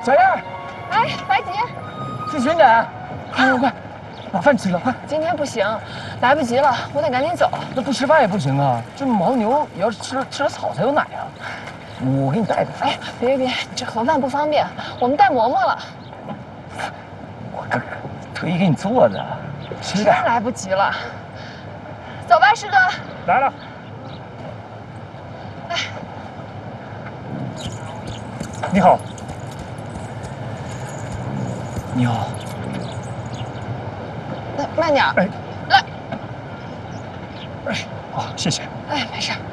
小燕， 哎，白姐， 志群呢？快，把饭吃了，快！ 今天不行，来不及了，我得赶紧走。 那不吃饭也不行啊，这牦牛也要吃了草才有奶啊。我给你带着。 哎，别，你这盒饭不方便，我们带馍馍了。 我这特意给你做的，吃点。 真来不及了。走吧，师哥。 来了。 哎， 你好。你好。 慢点。 哎， 来。 哎，好，谢谢。 哎，没事。